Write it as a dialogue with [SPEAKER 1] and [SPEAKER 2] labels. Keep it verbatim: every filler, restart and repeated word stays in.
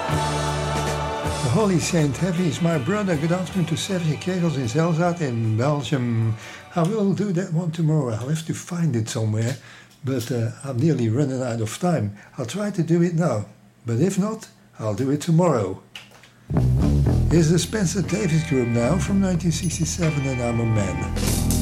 [SPEAKER 1] The Holy Saint Heavy is my brother. Good afternoon to Serge Kegels in Zelzat in Belgium. I will do that one tomorrow. I'll have to find it somewhere, but uh, I'm nearly running out of time. I'll try to do it now, but if not, I'll do it tomorrow. Here's the Spencer Davis Group now from nineteen sixty-seven, and I'm a Man.